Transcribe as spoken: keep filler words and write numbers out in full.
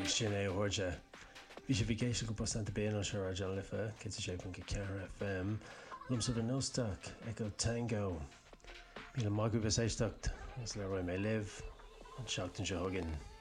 sin é thuirde. Bhí sé bhí géiste go bostanta béana se ar John Lifa, cé sé chun go ceathar F M, lumsa bh nósteach ag go tango. Bhí le magu bheith éisteacht, agus le roiim mé libh, an seachtain se thugann.